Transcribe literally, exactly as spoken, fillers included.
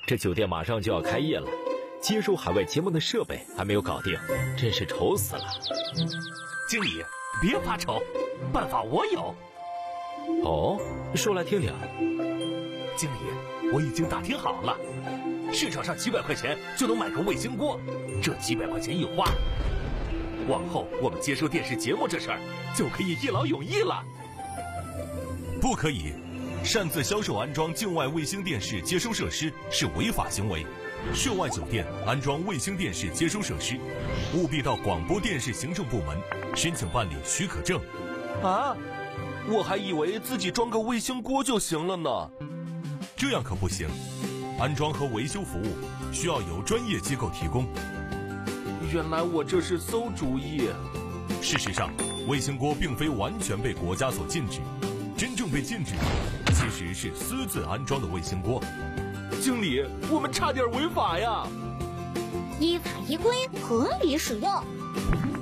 这酒店马上就要开业了，接收海外节目的设备还没有搞定，真是愁死了。 经理，别发愁，办法我有。 哦，说来听听。 经理，我已经打听好了，市场上几百块钱就能买个卫星锅，这几百块钱一花，往后我们接收电视节目这事儿就可以一劳永逸了。 不可以，擅自销售安装境外卫星电视接收设施是违法行为。涉外酒店安装卫星电视接收设施，务必到广播电视行政部门申请办理许可证。 啊，我还以为自己装个卫星锅就行了呢。 这样可不行，安装和维修服务需要由专业机构提供。 原来我这是馊主意。 事实上，卫星锅并非完全被国家所禁止，真正被禁止的其实是私自安装的卫星锅。 经理，我们差点违法呀！ 依法依规，合理使用。